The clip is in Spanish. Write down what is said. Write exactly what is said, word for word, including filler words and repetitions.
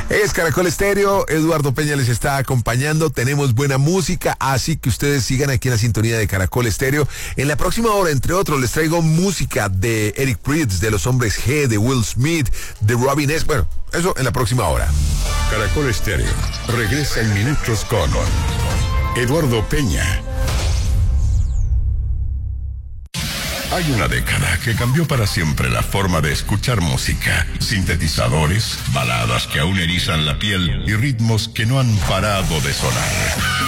Es Caracol Estéreo, Eduardo Peña les está acompañando, tenemos buena música, así que ustedes sigan aquí en la sintonía de Caracol Estéreo. En la próxima hora, entre otros, les traigo música de Eric Prydz, de Los Hombres G, de Will Smith, de Robin S. Bueno, eso en la próxima hora. Caracol Estéreo regresa en minutos con Eduardo Peña. Hay una década que cambió para siempre la forma de escuchar música. Sintetizadores, baladas que aún erizan la piel y ritmos que no han parado de sonar.